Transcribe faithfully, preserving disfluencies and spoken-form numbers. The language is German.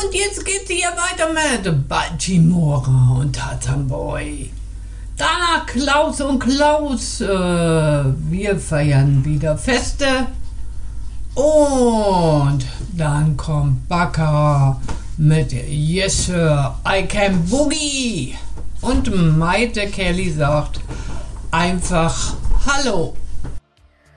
Und jetzt geht's hier weiter mit Baltimore und Tarzan Boy. Danach Klaus und Klaus. Äh, wir feiern wieder Feste. Und dann kommt Baka mit Yes Sir, I Can Boogie. Und Maite Kelly sagt einfach Hallo.